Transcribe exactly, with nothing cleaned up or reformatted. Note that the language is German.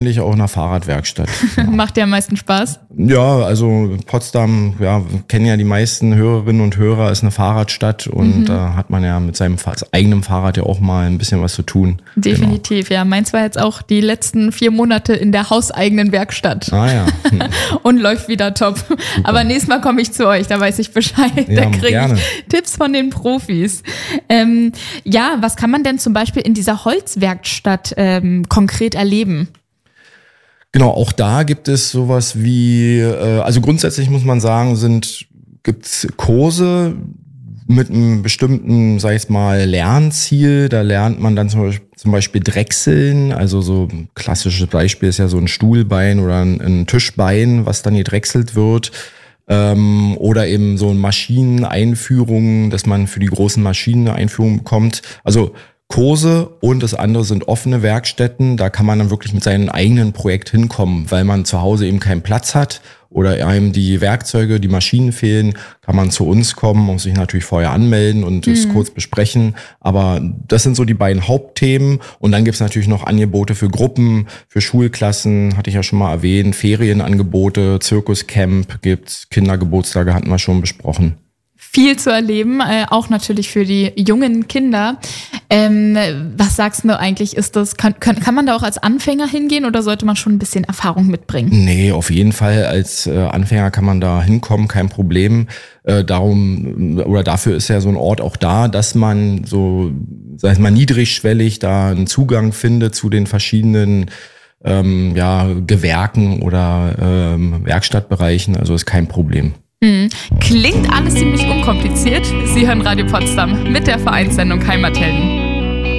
auch in einer Fahrradwerkstatt. Ja. Macht dir am meisten Spaß? Ja, also Potsdam, ja, kennen ja die meisten Hörerinnen und Hörer, ist eine Fahrradstadt und Mhm. da hat man ja mit seinem eigenem Fahrrad ja auch mal ein bisschen was zu tun. Definitiv, genau. Ja. Meins war jetzt auch die letzten vier Monate in der hauseigenen Werkstatt. Ah ja. Hm. Und läuft wieder top. Super. Aber nächstes Mal komme ich zu euch, da weiß ich Bescheid. Ja, da kriege gerne. ich Tipps von den Profis. Ähm, ja, was kann man denn zum Beispiel in dieser Holzwerkstatt ähm, konkret erleben? Genau, auch da gibt es sowas wie, äh, also grundsätzlich muss man sagen, sind gibt's Kurse mit einem bestimmten, sag ich mal, Lernziel. Da lernt man dann zum Beispiel, zum Beispiel Drechseln. Also so ein klassisches Beispiel ist ja so ein Stuhlbein oder ein, ein Tischbein, was dann gedrechselt wird. Ähm, oder eben so Maschineneinführungen, dass man für die großen Maschinen eine Einführung bekommt. Also Kurse und das andere sind offene Werkstätten. Da kann man dann wirklich mit seinem eigenen Projekt hinkommen, weil man zu Hause eben keinen Platz hat oder einem die Werkzeuge, die Maschinen fehlen, kann man zu uns kommen und sich natürlich vorher anmelden und es mhm. kurz besprechen. Aber das sind so die beiden Hauptthemen. Und dann gibt's natürlich noch Angebote für Gruppen, für Schulklassen, hatte ich ja schon mal erwähnt, Ferienangebote, Zirkuscamp gibt's, Kindergeburtstage hatten wir schon besprochen. Viel zu erleben, äh, auch natürlich für die jungen Kinder. Ähm, was sagst du eigentlich, ist das, kann, kann, kann man da auch als Anfänger hingehen oder sollte man schon ein bisschen Erfahrung mitbringen? Nee, auf jeden Fall als äh, Anfänger kann man da hinkommen, kein Problem. Äh, darum oder dafür ist ja so ein Ort auch da, dass man so, sag ich mal, niedrigschwellig da einen Zugang findet zu den verschiedenen ähm, ja, Gewerken oder ähm, Werkstattbereichen. Also ist kein Problem. Hm. Klingt alles ziemlich unkompliziert. Sie hören Radio Potsdam mit der Vereinssendung Heimathelden.